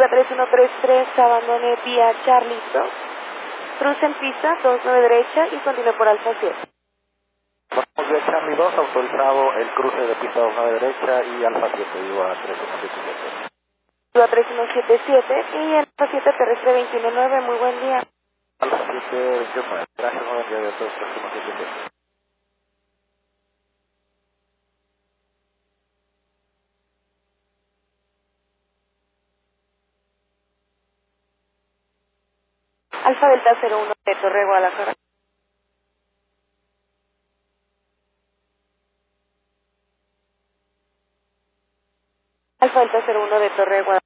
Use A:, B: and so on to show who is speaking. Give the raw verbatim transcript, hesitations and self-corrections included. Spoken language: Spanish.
A: Viva tres uno tres tres, abandone vía Charlie dos, cruce en pista dos nueve derecha y continúe por Alfa siete.
B: Vamos vía Charlie dos, autorizado el cruce de pista dos nueve derecha y Alfa siete, Viva tres uno siete siete.
A: Viva tres uno siete siete y Alfa siete terrestre veintiuno nueve, muy buen día.
B: Alfa siete veintiuno nueve, gracias, buen día de todos, tres uno siete siete.
A: Alfa Delta cero uno de Torre Guadalajara. Alfa Delta cero uno de Torre Guadalajara.